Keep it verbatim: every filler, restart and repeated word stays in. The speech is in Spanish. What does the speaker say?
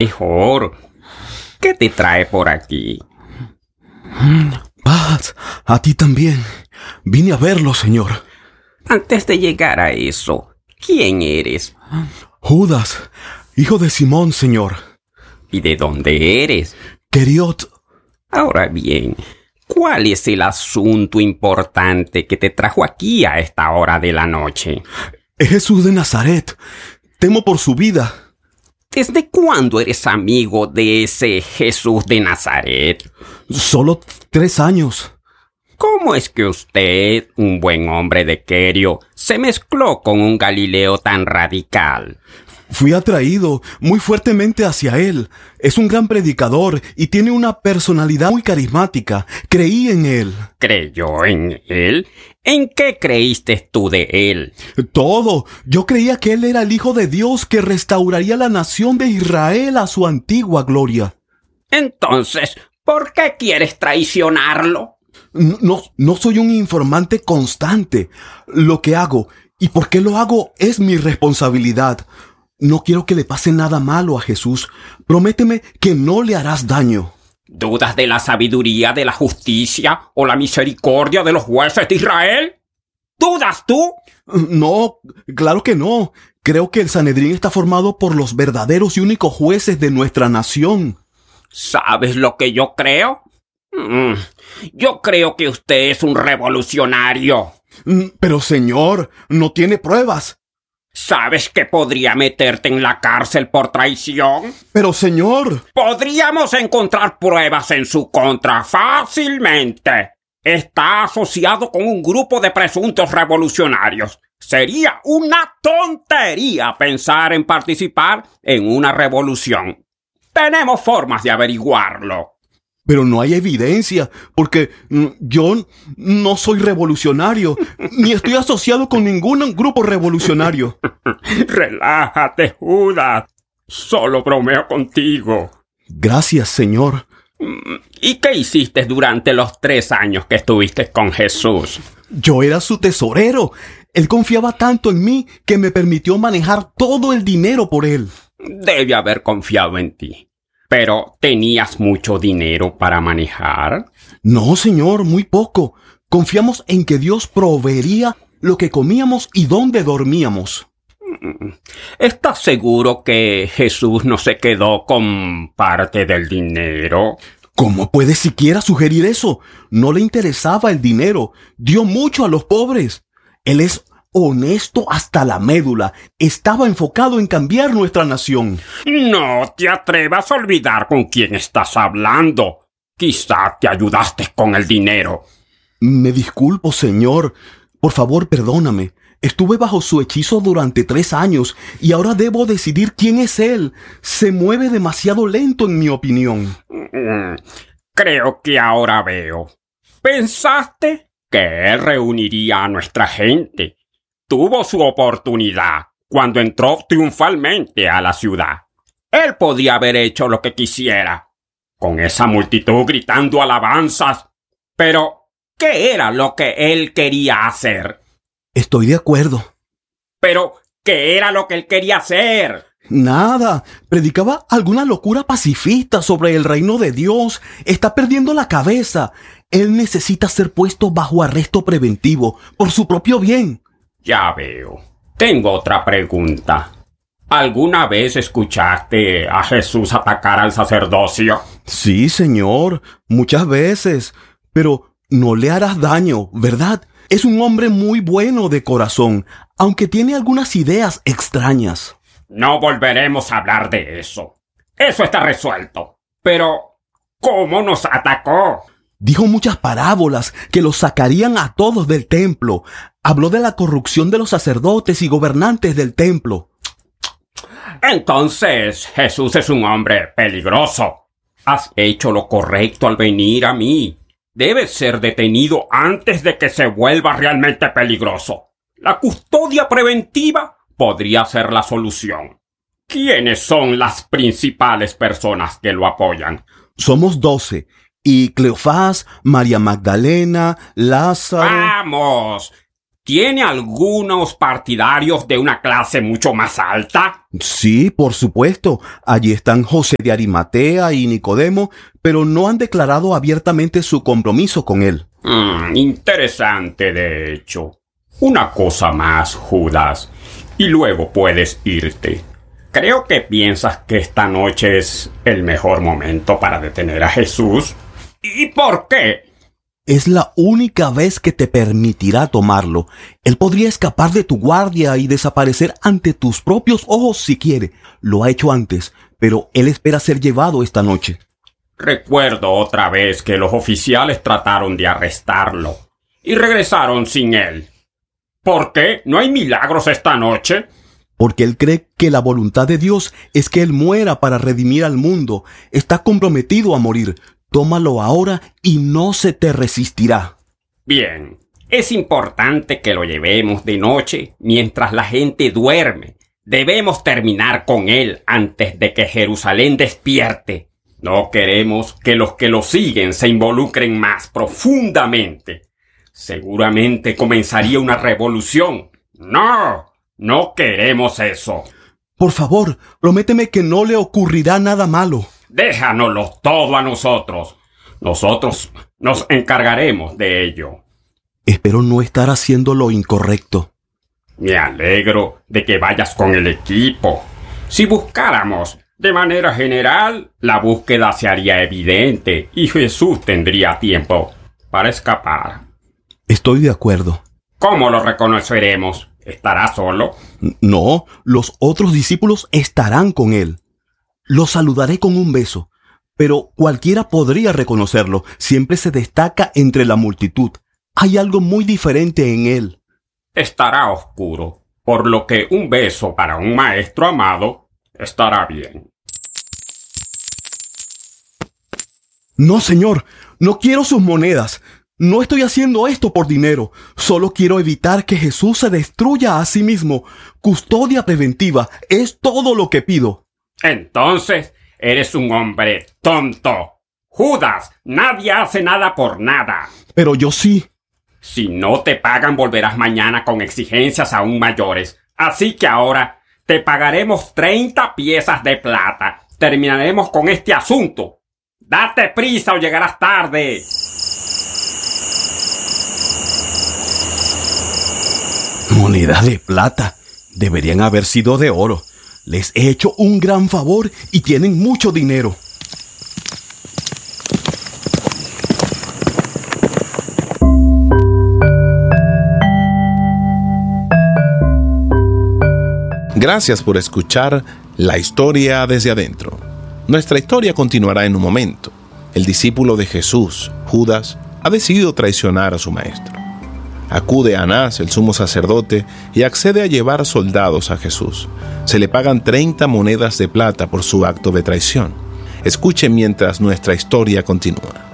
mejor. ¿Qué te trae por aquí? Paz, a ti también. Vine a verlo, Señor. Antes de llegar a eso, ¿quién eres? Judas, hijo de Simón, Señor. ¿Y de dónde eres? Queriot. Ahora bien, ¿cuál es el asunto importante que te trajo aquí a esta hora de la noche? Es Jesús de Nazaret. Temo por su vida. ¿Desde cuándo eres amigo de ese Jesús de Nazaret? Solo tres años. ¿Cómo es que usted, un buen hombre de Querio, se mezcló con un Galileo tan radical? Fui atraído muy fuertemente hacia él. Es un gran predicador y tiene una personalidad muy carismática. Creí en él. ¿Creyó en él? ¿En qué creíste tú de él? Todo. Yo creía que él era el Hijo de Dios que restauraría la nación de Israel a su antigua gloria. Entonces, ¿por qué quieres traicionarlo? No, no soy un informante constante. Lo que hago y por qué lo hago es mi responsabilidad. No quiero que le pase nada malo a Jesús. Prométeme que no le harás daño. ¿Dudas de la sabiduría, de la justicia o la misericordia de los jueces de Israel? ¿Dudas tú? No, claro que no. Creo que el Sanedrín está formado por los verdaderos y únicos jueces de nuestra nación. ¿Sabes lo que yo creo? Mm, yo creo que usted es un revolucionario. Pero, señor, no tiene pruebas. ¿Sabes que podría meterte en la cárcel por traición? Pero, señor... Podríamos encontrar pruebas en su contra fácilmente. Está asociado con un grupo de presuntos revolucionarios. Sería una tontería pensar en participar en una revolución. Tenemos formas de averiguarlo. Pero no hay evidencia, porque yo no soy revolucionario, ni estoy asociado con ningún grupo revolucionario. Relájate, Judas. Solo bromeo contigo. Gracias, Señor. ¿Y qué hiciste durante los tres años que estuviste con Jesús? Yo era su tesorero. Él confiaba tanto en mí que me permitió manejar todo el dinero por él. Debe haber confiado en ti. ¿Pero tenías mucho dinero para manejar? No, señor, muy poco. Confiamos en que Dios proveería lo que comíamos y dónde dormíamos. ¿Estás seguro que Jesús no se quedó con parte del dinero? ¿Cómo puede siquiera sugerir eso? No le interesaba el dinero. Dio mucho a los pobres. Él es honesto hasta la médula. Estaba enfocado en cambiar nuestra nación. No te atrevas a olvidar con quién estás hablando. Quizá te ayudaste con el dinero. Me disculpo, señor. Por favor, perdóname. Estuve bajo su hechizo durante tres años y ahora debo decidir quién es él. Se mueve demasiado lento, en mi opinión. Mm, creo que ahora veo. ¿Pensaste que él reuniría a nuestra gente? Tuvo su oportunidad cuando entró triunfalmente a la ciudad. Él podía haber hecho lo que quisiera, con esa multitud gritando alabanzas. Pero, ¿qué era lo que él quería hacer? Estoy de acuerdo. Pero, ¿qué era lo que él quería hacer? Nada. Predicaba alguna locura pacifista sobre el reino de Dios. Está perdiendo la cabeza. Él necesita ser puesto bajo arresto preventivo, por su propio bien. Ya veo. Tengo otra pregunta. ¿Alguna vez escuchaste a Jesús atacar al sacerdocio? Sí, señor. Muchas veces. Pero no le harás daño, ¿verdad? Es un hombre muy bueno de corazón, aunque tiene algunas ideas extrañas. No volveremos a hablar de eso. Eso está resuelto. Pero, ¿cómo nos atacó? Dijo muchas parábolas que los sacarían a todos del templo. Habló de la corrupción de los sacerdotes y gobernantes del templo. Entonces, Jesús es un hombre peligroso. Has hecho lo correcto al venir a mí. Debes ser detenido antes de que se vuelva realmente peligroso. La custodia preventiva podría ser la solución. ¿Quiénes son las principales personas que lo apoyan? Somos doce. Y Cleofás, María Magdalena, Lázaro... ¡Vamos! ¿Tiene algunos partidarios de una clase mucho más alta? Sí, por supuesto. Allí están José de Arimatea y Nicodemo, pero no han declarado abiertamente su compromiso con él. Mm, interesante, de hecho. Una cosa más, Judas, y luego puedes irte. Creo que piensas que esta noche es el mejor momento para detener a Jesús. ¿Y por qué? Es la única vez que te permitirá tomarlo. Él podría escapar de tu guardia y desaparecer ante tus propios ojos si quiere. Lo ha hecho antes, pero él espera ser llevado esta noche. Recuerdo otra vez que los oficiales trataron de arrestarlo y regresaron sin él. ¿Por qué? ¿No hay milagros esta noche? Porque él cree que la voluntad de Dios es que él muera para redimir al mundo. Está comprometido a morir. Tómalo ahora y no se te resistirá. Bien, es importante que lo llevemos de noche mientras la gente duerme. Debemos terminar con él antes de que Jerusalén despierte. No queremos que los que lo siguen se involucren más profundamente. Seguramente comenzaría una revolución. No, no queremos eso. Por favor, prométeme que no le ocurrirá nada malo. Déjanoslo todo a nosotros. Nosotros nos encargaremos de ello. Espero no estar haciendo lo incorrecto. Me alegro de que vayas con el equipo. Si buscáramos de manera general, la búsqueda se haría evidente y Jesús tendría tiempo para escapar. Estoy de acuerdo. ¿Cómo lo reconoceremos? ¿Estará solo? No, los otros discípulos estarán con él. Lo saludaré con un beso, pero cualquiera podría reconocerlo. Siempre se destaca entre la multitud. Hay algo muy diferente en él. Estará oscuro, por lo que un beso para un maestro amado estará bien. No, señor, no quiero sus monedas. No estoy haciendo esto por dinero. Solo quiero evitar que Jesús se destruya a sí mismo. Custodia preventiva es todo lo que pido. Entonces, eres un hombre tonto. Judas, nadie hace nada por nada. Pero yo sí. Si no te pagan, volverás mañana con exigencias aún mayores. Así que ahora te pagaremos treinta piezas de plata. Terminaremos con este asunto. Date prisa o llegarás tarde. Monedas de plata. Deberían haber sido de oro. Les he hecho un gran favor y tienen mucho dinero. Gracias por escuchar La Historia desde adentro. Nuestra historia continuará en un momento. El discípulo de Jesús, Judas, ha decidido traicionar a su maestro. Acude a Anás, el sumo sacerdote, y accede a llevar soldados a Jesús. Se le pagan treinta monedas de plata por su acto de traición. Escuche mientras nuestra historia continúa.